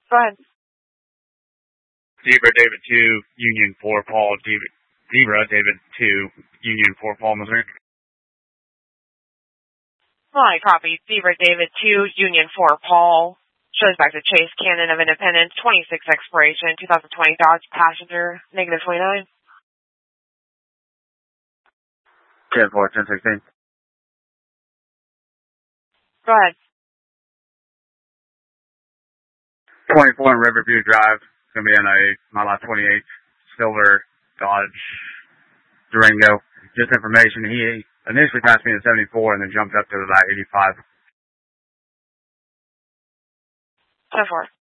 Go ahead. Zebra David 2, Union 4, Paul. Zebra David 2, Union 4, Paul, Missouri. Hi, copy. Zebra David 2, Union 4, Paul. Shows back to Chase Cannon of Independence, 26 expiration, 2020 Dodge Passenger, negative 29. 10-4, 10-16. Go ahead. 24 in Riverview Drive. It's going to be on a Model 28 silver Dodge Durango. Just information, he initially passed me at 74 and then jumped up to about 85. 10-4.